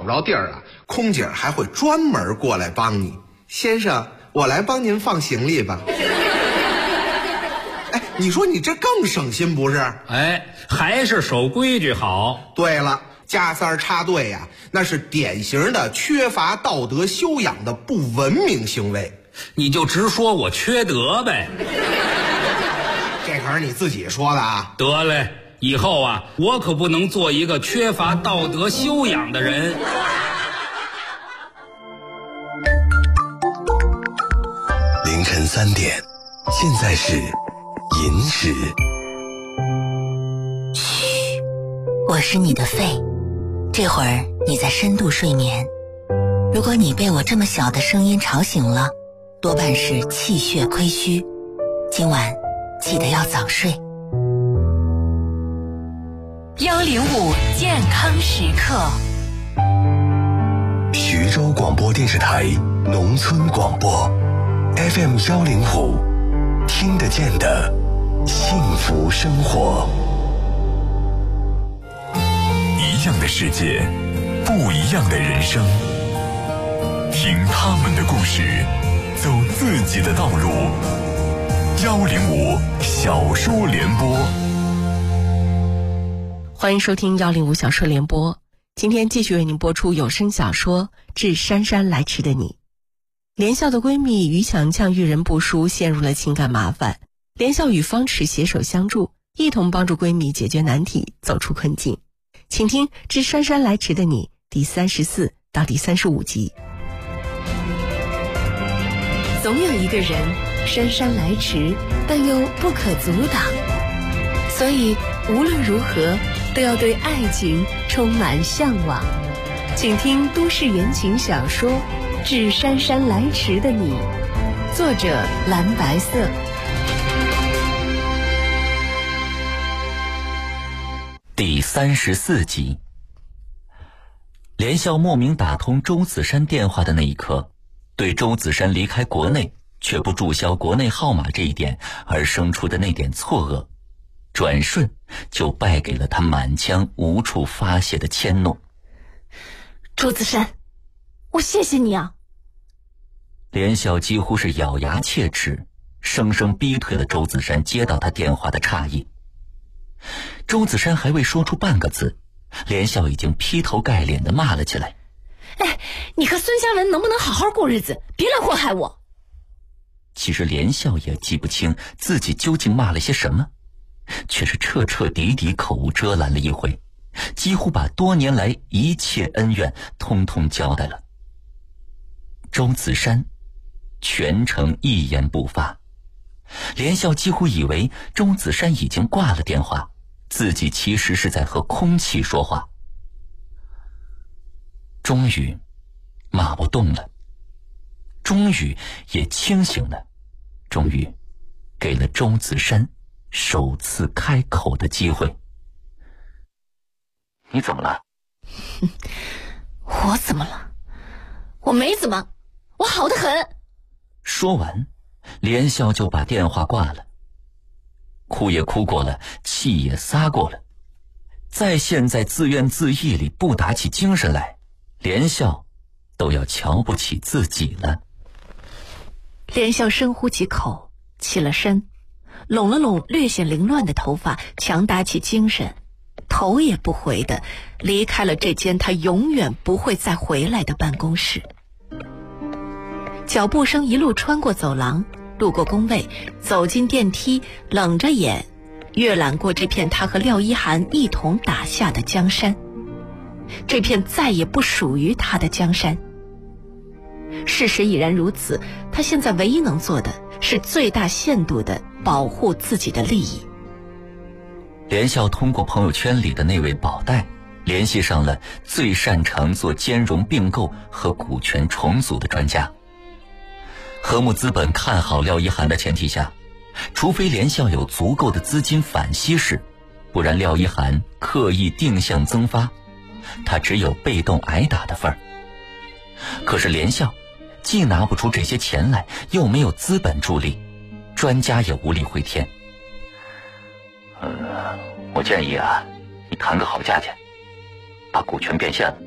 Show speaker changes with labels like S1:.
S1: 着地儿啊，空姐还会专门过来帮你。先生，我来帮您放行李吧。哎，你说你这更省心不是？
S2: 哎，还是守规矩好。
S1: 对了，加塞插队呀，那是典型的缺乏道德修养的不文明行为。
S2: 你就直说我缺德呗。
S1: 这可是你自己说的啊。
S2: 得嘞，以后啊，我可不能做一个缺乏道德修养的人。
S3: 凌晨3点，现在是寅时。
S4: 嘘，我是你的肺，这会儿你在深度睡眠。如果你被我这么小的声音吵醒了，多半是气血亏虚，今晚记得要早睡。
S5: 105健康时刻，
S3: 徐州广播电视台农村广播 FM 105，听得见的幸福生活。
S6: 一样的世界，不一样的人生，听他们的故事，走自己的道路。105小说联播，
S7: 欢迎收听105小说联播。今天继续为您播出有声小说《致姗姗来迟的你》。连笑的闺蜜于强强遇人不淑，陷入了情感麻烦。连笑与方池携手相助，一同帮助闺蜜解决难题，走出困境。请听《致姗姗来迟的你》第34到第35集。
S5: 总有一个人姗姗来迟，但又不可阻挡，所以无论如何都要对爱情充满向往。请听都市言情小说《致姗姗来迟的你》，作者蓝白色。
S8: 第34集。连笑莫名打通周子山电话的那一刻，对周子山离开国内却不注销国内号码这一点而生出的那点错愕，转瞬就败给了他满腔无处发泄的迁怒。
S5: 周子山，我谢谢你啊！
S8: 连笑几乎是咬牙切齿，生生逼退了周子山接到他电话的诧异。周子山还未说出半个字，连笑已经劈头盖脸地骂了起来。
S5: 哎，你和孙香文能不能好好过日子，别来祸害我。
S8: 其实连笑也记不清自己究竟骂了些什么，却是彻彻底底口无遮拦了一回，几乎把多年来一切恩怨通通交代了。周子山全程一言不发，连笑几乎以为周子山已经挂了电话，自己其实是在和空气说话。终于骂不动了，终于也清醒了，终于给了周子山首次开口的机会。你怎么了？
S5: 我怎么了？我没怎么，我好得很。
S8: 说完，连笑就把电话挂了。哭也哭过了，气也撒过了，在现在自怨自艾里不打起精神来，连笑都要瞧不起自己了。
S5: 连笑深呼几口，起了身，拢了拢略显凌乱的头发，强打起精神，头也不回地离开了这间他永远不会再回来的办公室。脚步声一路穿过走廊，路过工位，走进电梯，冷着眼阅览过这片他和廖一涵一同打下的江山，这片再也不属于他的江山。事实已然如此，他现在唯一能做的是最大限度地保护自己的利益。
S8: 连笑通过朋友圈里的那位宝黛联系上了最擅长做兼容并购和股权重组的专家。和睦资本看好廖一涵的前提下，除非连笑有足够的资金反稀释，不然廖一涵刻意定向增发，他只有被动挨打的份儿。可是连笑既拿不出这些钱来，又没有资本助力，专家也无力回天。我建议啊，你谈个好价钱，把股权变现了，